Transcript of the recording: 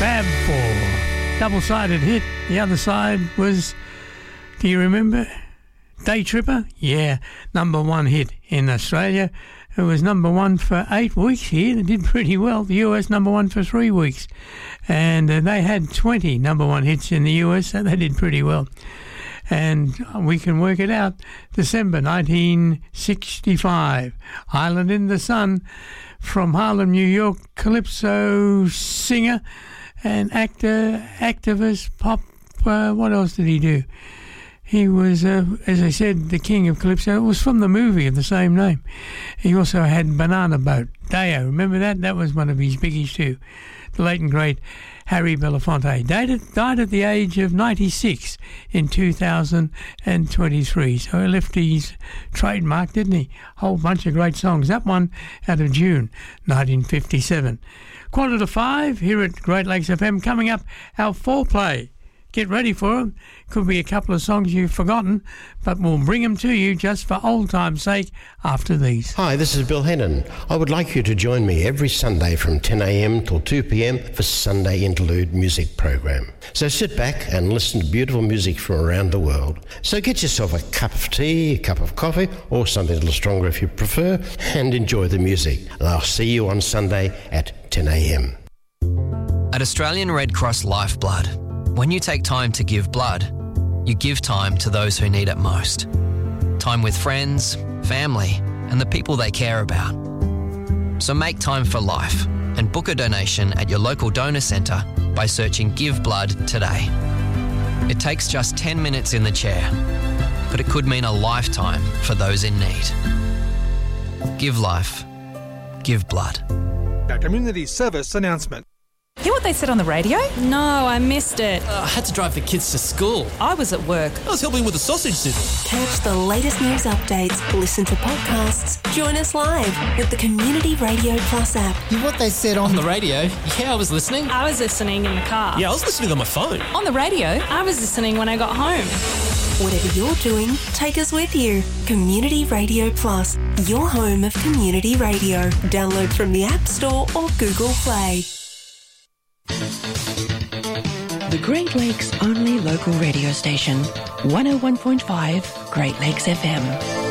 Fab Four. Double-sided hit. The other side was, do you remember? Day Tripper? Yeah, number one hit in Australia. It was number one for 8 weeks here. They did pretty well. The US number one for 3 weeks. And they had 20 number one hits in the US, so they did pretty well. And we can work it out. December 1965. Island in the Sun from Harlem, New York. Calypso singer and actor, activist, pop. What else did he do? He was, as I said, the king of Calypso. It was from the movie of the same name. He also had Banana Boat. Deo, remember that? That was one of his biggies too. The late and great Harry Belafonte. Died at the age of 96 in 2023. So he left his trademark, didn't he? A whole bunch of great songs. That one out of June 1957. 4:45 here at Great Lakes FM. Coming up, our foreplay. Get ready for them. Could be a couple of songs you've forgotten, but we'll bring them to you just for old time's sake after these. Hi, this is Bill Hennon. I would like you to join me every Sunday from 10 a.m. till 2 p.m. for Sunday Interlude music program. So sit back and listen to beautiful music from around the world. So get yourself a cup of tea, a cup of coffee, or something a little stronger if you prefer, and enjoy the music. And I'll see you on Sunday at 10 a.m. At Australian Red Cross Lifeblood, when you take time to give blood, you give time to those who need it most. Time with friends, family, and the people they care about. So make time for life and book a donation at your local donor centre by searching Give Blood today. It takes just 10 minutes in the chair, but it could mean a lifetime for those in need. Give life. Give blood. A community service announcement. Hear what they said on the radio? No, I missed it. I had to drive the kids to school. I was at work. I was helping with the sausage sizzle. Catch the latest news updates, listen to podcasts, join us live with the Community Radio Plus app. Hear what they said on the radio? Yeah, I was listening. I was listening in the car. Yeah, I was listening on my phone. On the radio? I was listening when I got home. Whatever you're doing, take us with you. Community Radio Plus, your home of community radio. Download from the App Store or Google Play. The Great Lakes only local radio station, 101.5 Great Lakes FM.